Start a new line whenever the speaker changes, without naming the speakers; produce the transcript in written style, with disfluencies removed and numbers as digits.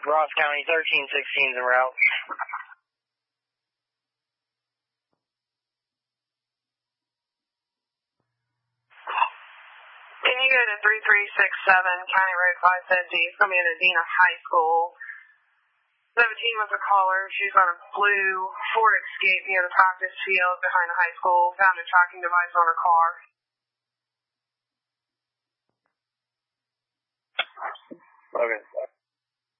Ross County, 1316's en route.
Can you go to 3367 County Road 550? It's going to be at Adena High School. 17 was a caller. She's on a blue Ford Escape near the practice field behind the high school. Found a tracking device on her car.
Okay.